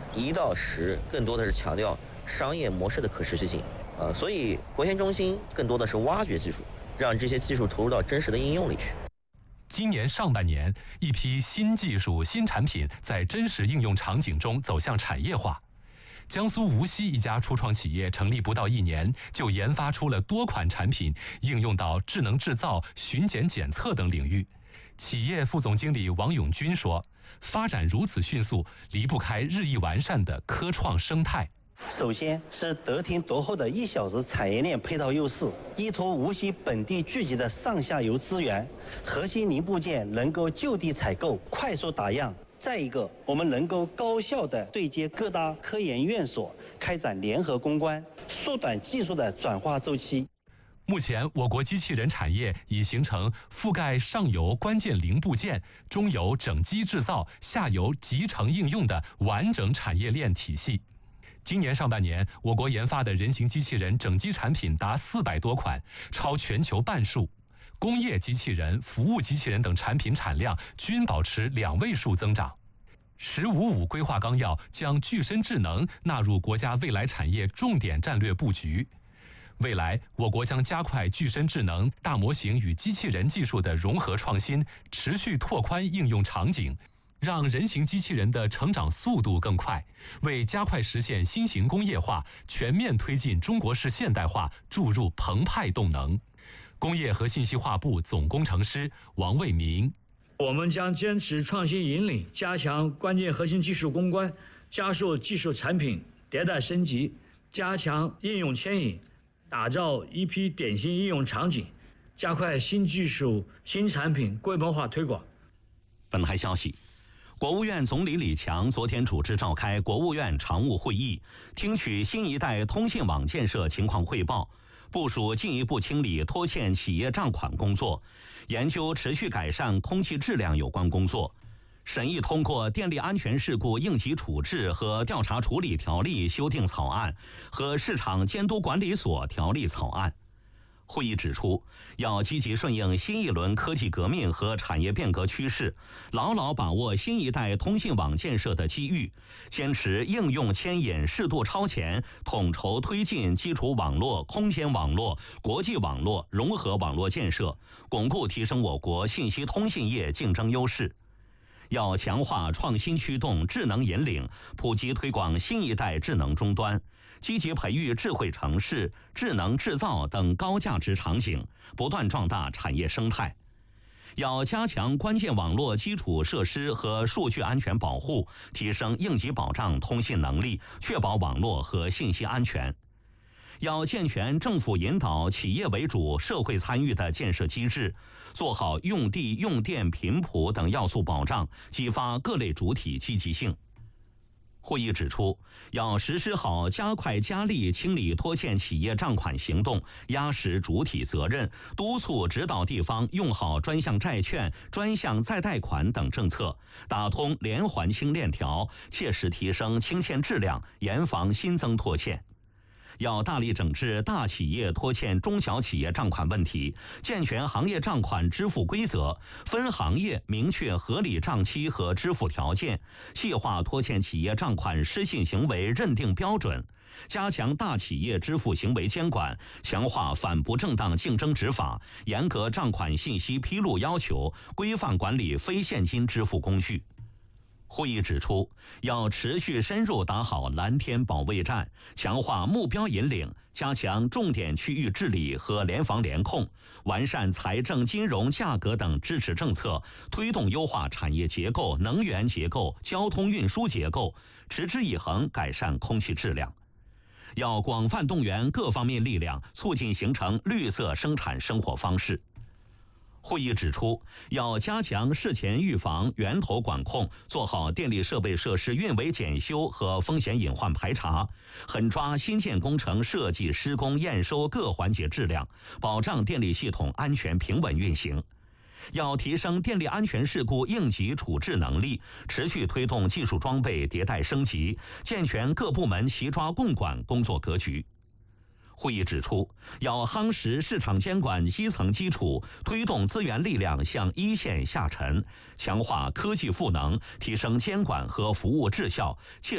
1到10更多的是强调商业模式的可持续性。所以国研中心更多的是挖掘技术，让这些技术投入到真实的应用里去。 今年上半年，一批新技术、新产品在真实应用场景中走向产业化。江苏无锡一家初创企业成立不到1年，就研发出了多款产品，应用到智能制造、巡检检测等领域。企业副总经理王永军说：“发展如此迅速，离不开日益完善的科创生态。” 首先是得天独厚的1小时产业链配套优势，依托无锡本地聚集的上下游资源，核心零部件能够就地采购、快速打样。再一个，我们能够高效地对接各大科研院所，开展联合攻关，缩短技术的转化周期。 目前，我国机器人产业已形成覆盖上游关键零部件、中游整机制造、下游集成应用的完整产业链体系。今年上半年，我国研发的人形机器人整机产品达400多款，超全球半数。工业机器人、服务机器人等产品产量均保持2位数增长。“15+5”规划纲要将具身智能纳入国家未来产业重点战略布局。未来，我国将加快具身智能、大模型与机器人技术的融合创新，持续拓宽应用场景，让人形机器人的成长速度更快，为加快实现新型工业化、全面推进中国式现代化注入澎湃动能。工业和信息化部总工程师王卫民： 我们将坚持创新引领，加强关键核心技术攻关，加速技术产品迭代升级，加强应用牵引，打造一批典型应用场景，加快新技术、新产品规模化推广。 本台消息，国务院总理李强昨天主持召开国务院常务会议，听取新一代通信网建设情况汇报，部署进一步清理拖欠企业账款工作，研究持续改善空气质量有关工作，审议通过《电力安全事故应急处置和调查处理条例》修订草案和《市场监督管理所条例》草案。会议指出，要积极顺应新一轮科技革命和产业变革趋势，牢牢把握新一代通信网建设的机遇，坚持应用牵引适度超前，统筹推进基础网络、空间网络、国际网络、融合网络建设，巩固提升我国信息通信业竞争优势。要强化创新驱动、智能引领，普及推广新一代智能终端，积极培育智慧城市、智能制造等高价值场景，不断壮大产业生态。要加强关键网络基础设施和数据安全保护，提升应急保障通信能力，确保网络和信息安全。要健全政府引导、企业为主、社会参与的建设机制，做好用地、用电、频谱等要素保障，激发各类主体积极性。会议指出，要实施好加快加力清理拖欠企业账款行动，压实主体责任，督促指导地方用好专项债券、专项再贷款等政策，打通连环清链条，切实提升清欠质量，严防新增拖欠。要大力整治大企业拖欠中小企业账款问题，健全行业账款支付规则，分行业明确合理账期和支付条件，细化拖欠企业账款失信行为认定标准，加强大企业支付行为监管，强化反不正当竞争执法，严格账款信息披露要求，规范管理非现金支付工具。会议指出，要持续深入打好蓝天保卫战，强化目标引领，加强重点区域治理和联防联控，完善财政金融价格等支持政策，推动优化产业结构、能源结构、交通运输结构，持之以恒改善空气质量。要广泛动员各方面力量，促进形成绿色生产生活方式。会议指出，要加强事前预防、源头管控，做好电力设备设施运维检修和风险隐患排查，狠抓新建工程设计、施工、验收各环节质量，保障电力系统安全平稳运行。要提升电力安全事故应急处置能力，持续推动技术装备迭代升级，健全各部门齐抓共管工作格局。会议指出，要夯实市场监管基层基础，推动资源力量向一线下沉，强化科技赋能，提升监管和服务质效，切